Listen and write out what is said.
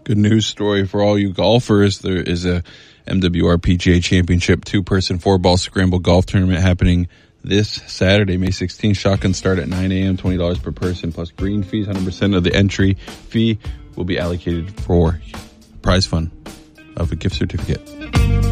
Good news story for all you golfers. There is a MWR PGA Championship 2-person 4-ball scramble golf tournament happening this Saturday, May 16th. Shotgun start at 9 a.m., $20 per person, plus green fees. 100% of the entry fee will be allocated for prize fund of a gift certificate.